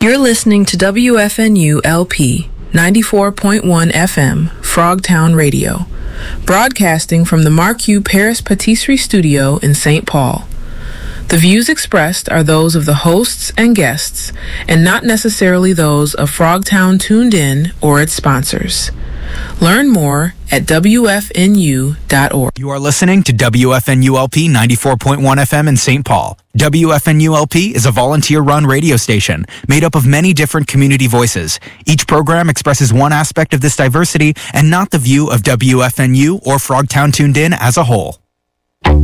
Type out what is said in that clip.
You're listening to WFNU LP 94.1 FM, Frogtown Radio, broadcasting from the Marquis Paris Patisserie Studio in St. Paul. The views expressed are those of the hosts and guests, and not necessarily those of Frogtown Tuned In or its sponsors. Learn more at WFNU.org. You are listening to WFNULP 94.1 FM in St. Paul. WFNULP is a volunteer-run radio station made up of many different community voices. Each program expresses one aspect of this diversity and not the view of WFNU or Frogtown Tuned In as a whole.